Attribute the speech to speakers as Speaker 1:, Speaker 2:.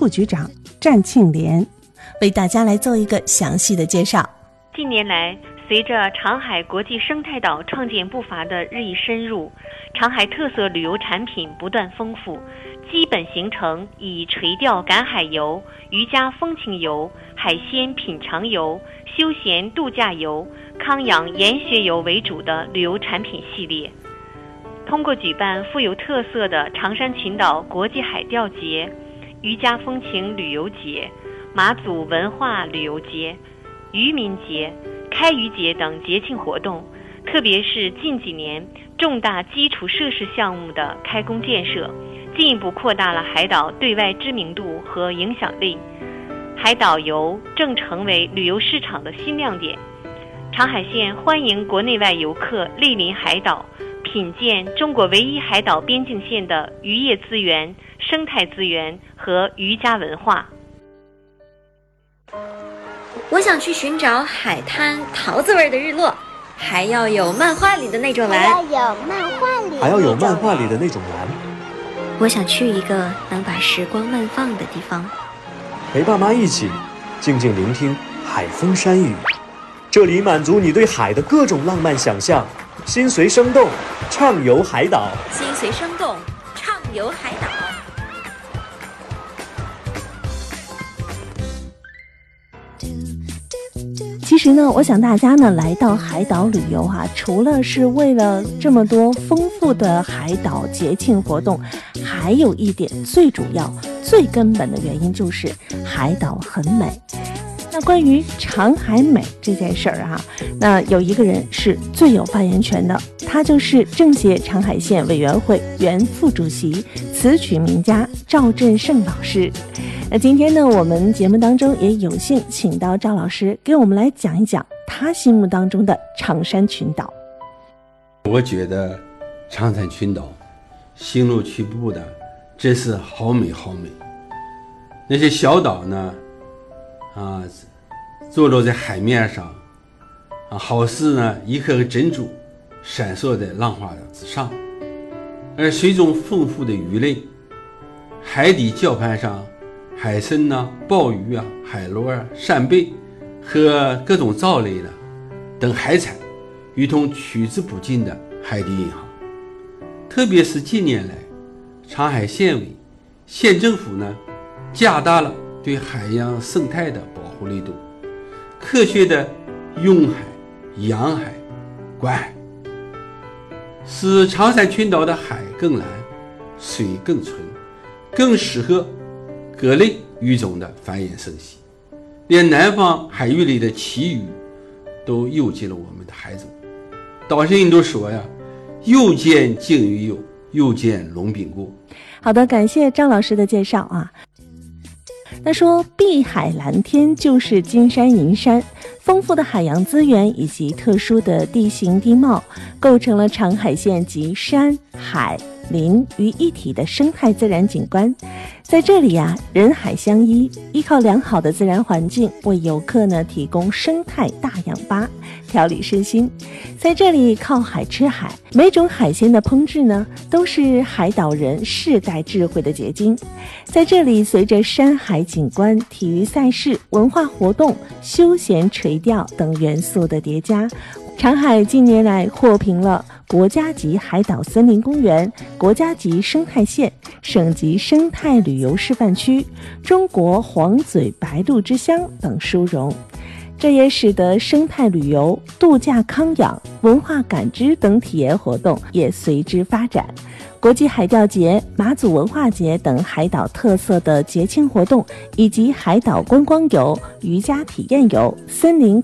Speaker 1: 副局长战庆莲，为大家来做一个详细的介绍。
Speaker 2: 近年来，随着长海国际生态岛创建步伐的日益深入，长海特色旅游产品不断丰富，基本形成以垂钓赶海游、渔家风情游、海鲜品尝游、休闲度假游、康养研学游为主的旅游产品系列。通过举办富有特色的长山群岛国际海钓节、渔家风情旅游节、马祖文化旅游节、渔民节、开渔节等节庆活动，特别是近几年重大基础设施项目的开工建设，进一步扩大了海岛对外知名度和影响力。海岛游正成为旅游市场的新亮点。长海县欢迎国内外游客莅临海岛，品鉴中国唯一海岛边境线的渔业资源、生态资源和渔家文化。
Speaker 3: 我想去寻找海滩桃子味的日落，还要有漫画里的那种蓝，
Speaker 4: 还要有漫画里的那种蓝。
Speaker 3: 我想去一个能把时光慢放的地方，
Speaker 4: 陪爸妈一起静静聆听海风山雨，这里满足你对海的各种浪漫想象。心随生动，畅游海岛。
Speaker 3: 心随生动，畅游海岛。
Speaker 1: 其实呢，我想大家呢来到海岛旅游除了是为了这么多丰富的海岛节庆活动，还有一点最主要、最根本的原因就是海岛很美。那关于长海美这件事儿那有一个人是最有发言权的，他就是政协长海县委员会原副主席、词曲名家赵振胜老师。那今天呢，我们节目当中也有幸请到赵老师给我们来讲一讲他心目当中的长山群岛。
Speaker 5: 我觉得长山群岛行路曲步的真是好美好美。那些小岛呢坐落在海面上好似呢一颗颗珍珠闪烁在浪花之上，而水中丰富的鱼类，海底礁盘上海参鲍鱼海螺扇贝和各种藻类等海产，如同取之不尽的海底银行。特别是近年来，长海县委、县政府加大了对海洋生态的保护力度，科学的用海、养海、管海，使长山群岛的海更蓝、水更纯，更适合各类鱼种的繁衍生息。连南方海域里的旗鱼都游进了我们的海中。岛上人都说又见鲸鱼游，又见龙饼过。
Speaker 1: 好的，感谢张老师的介绍那说碧海蓝天就是金山银山，丰富的海洋资源以及特殊的地形地貌，构成了长海县集山海林于一体的生态自然景观。在这里人海相依，依靠良好的自然环境，为游客提供生态大氧吧，调理身心。在这里靠海吃海，每种海鲜的烹制都是海岛人世代智慧的结晶。在这里，随着山海景观、体育赛事、文化活动、休闲垂钓等元素的叠加，长海近年来获评了国家级海岛森林公园、国家级生态县、省级生态旅游示范区、中国黄嘴白鹭之乡等殊荣。这也使得生态旅游、度假康养、文化感知等体验活动也随之发展。国际海钓节、马祖文化节等海岛特色的节庆活动，以及海岛观光游、渔家体验游、森林